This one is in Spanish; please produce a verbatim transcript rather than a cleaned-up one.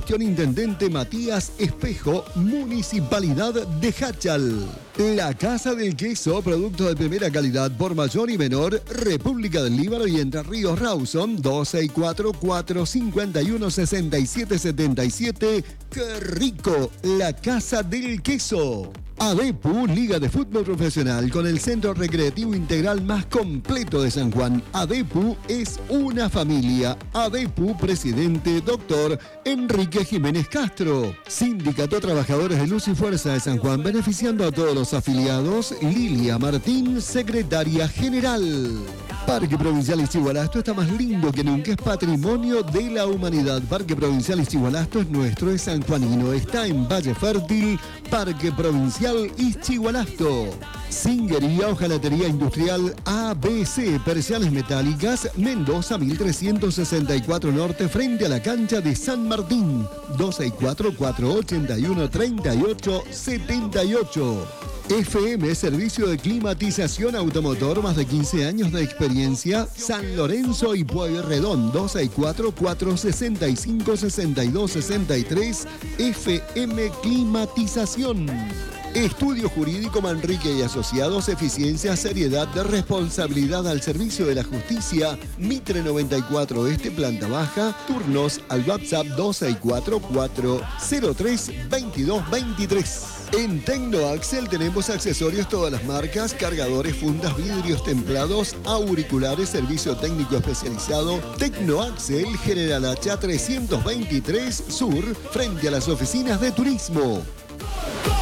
Gestión Intendente Matías Espejo, Municipalidad de Jáchal. La Casa del Queso, producto de primera calidad por mayor y menor, República del Líbano y Entre Ríos Rawson, dos seis cuatro, cuatro cinco uno, seis siete siete siete. ¡Qué rico! La Casa del Queso. ADEPU, Liga de Fútbol Profesional, con el centro recreativo integral más completo de San Juan. ADEPU es una familia. ADEPU, presidente, doctor Enrique Jiménez Castro. Sindicato Trabajadores de Luz y Fuerza de San Juan, beneficiando a todos los afiliados. Lilia Martín, secretaria general. Parque Provincial Ixigualasto está más lindo que nunca, es patrimonio de la humanidad. Parque Provincial Ixigualasto es nuestro, es sanjuanino, está en Valle Fértil. Parque Provincial Ixigualasto. Singuería, hojalatería industrial A B C, persianas metálicas, Mendoza mil trescientos sesenta y cuatro Norte, frente a la cancha de San Martín. dos seis cuatro, cuatro ocho uno, tres ocho siete ocho. F M, servicio de climatización automotor, más de quince años de experiencia, San Lorenzo y Pueyrredón, dos seis cuatro, cuatro seis cinco, seis dos seis tres, F M Climatización. Estudio Jurídico Manrique y Asociados, eficiencia, seriedad, de responsabilidad al servicio de la justicia. Mitre noventa y cuatro Este, planta baja. Turnos al WhatsApp dos seis cuatro, cuatro cero tres, veintidós veintitrés. En Tecnoaxel tenemos accesorios todas las marcas, cargadores, fundas, vidrios templados, auriculares, servicio técnico especializado. Tecnoaxel, General Hacha trescientos veintitrés Sur, frente a las oficinas de turismo.